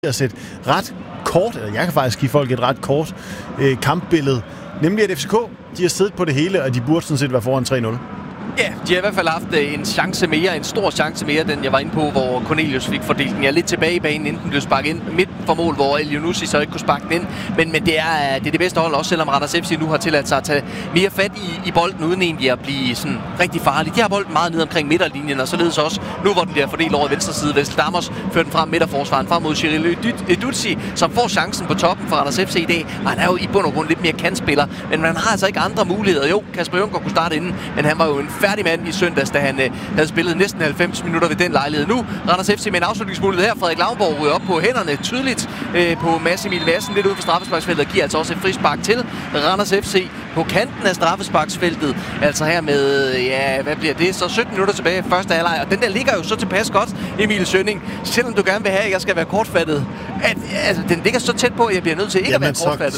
at sætte ret kort, eller jeg kan faktisk give folk et ret kort kampbillede, nemlig at FCK, de har siddet på det hele, og de burde sådan set være foran 3-0. Ja, de har i hvert fald haft en chance mere, en stor chance mere, den jeg var inde på, hvor Cornelius fik fordelt den. Jeg er lidt tilbage i banen, inden den blev sparket ind midt for mål, hvor Elyounoussi så ikke kunne sparke den ind. Men det er det bedste hold, også selvom Randers FC nu har tilladt sig at tage mere fat i bolden, uden egentlig at blive sådan rigtig farlig. De har bolden meget ned omkring midterlinjen, og således også nu, hvor den bliver fordelt over venstre side. Vestel Dammers fører den frem midterforsvaren frem mod Cyril Edutsi, som får chancen på toppen for Randers FC i dag. Og han er jo i bund og grund lidt mere kantspiller, men man har altså ikke andre muligheder. Jo, Kasper Junker kunne starte inden, men han var jo en færdig mand i søndags, da han havde spillet næsten 90 minutter ved den lejlighed. Nu Randers FC med en afslutningsmulighed her. Frederik Lauenborg ryger op på hænderne tydeligt på Mads Emil Madsen lidt ude for straffesparksfeltet og giver altså også et frispark til Randers FC på kanten af straffesparksfeltet. Altså her med, ja, hvad bliver det? Så 17 minutter tilbage i første halvleg, og den der ligger jo så tilpas godt, Emil Sønning. Selvom du gerne vil have, at jeg skal være kortfattet, altså den ligger så tæt på, at jeg bliver nødt til ikke at være kortfattet.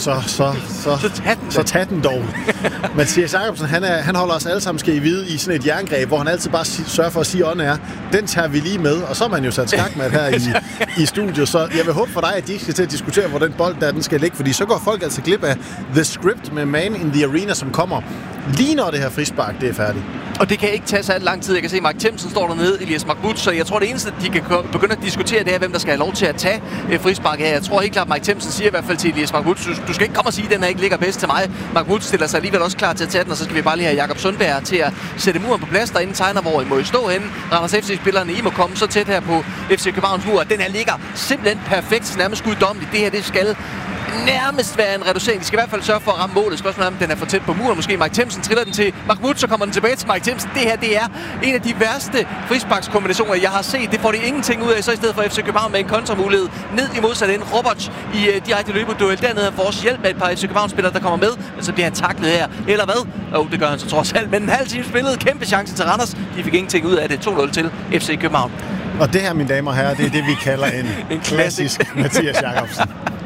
Så tag den dog. Mathias Jacobsen, han holder os alle sammen skal i vide i sådan et jerngreb, hvor han altid bare sørger for at sige, ånden er, den tager vi lige med, og så er man jo sat skakmat her i studiet, så jeg vil håbe for dig, at de ikke skal til at diskutere, hvor den bold der den skal ligge, fordi så går folk altså glip af The Script med Man in the Arena, som kommer lige når det her frispark, det er færdigt. Og det kan ikke tage så lang tid. Jeg kan se, Mark Themsen står dernede, Elias Mahmoud, så jeg tror, det eneste, de kan begynde at diskutere, det er, hvem der skal have lov til at tage frispark her. Jeg tror helt klart, Mark Themsen siger i hvert fald til Elias Mahmoud, du skal ikke komme og sige, at den her ikke ligger bedst til mig. Mahmoud stiller sig alligevel også klar til at tage den, og så skal vi bare lige have Jakob Sundberg til at sætte muren på plads derinde, tegner, hvor I må I stå henne. Randers FC-spillerne, I må komme så tæt her på FC Københavns mur. Den her ligger simpelthen perfekt, nærmest guddommeligt. Det her, det skal nærmest være en reducering. De skal i hvert fald sørge for at ramme målet. Spørgsmålet om den er for tæt på muren. Måske Mike Themsen triller den til Mahmoud, så kommer den tilbage til Mike Themsen. Det her, det er en af de værste frisparkskombinationer, jeg har set. Det får de ingenting ud af. Så i stedet for FC København med en kontramulighed ned i modsat ende. Roberts i direkte løbeduel dernede får også hjælp med et par FC København-spillere, der kommer med. Men så bliver han taklet her. Eller hvad? Det gør han så trods alt. Men en halv time spillet. Kæmpe chance til Randers. De fik ingenting ud af det. 2-0 til FC København. Og det her, mine damer og herrer, det er det, vi kalder en klassisk Mathias Jacobsen.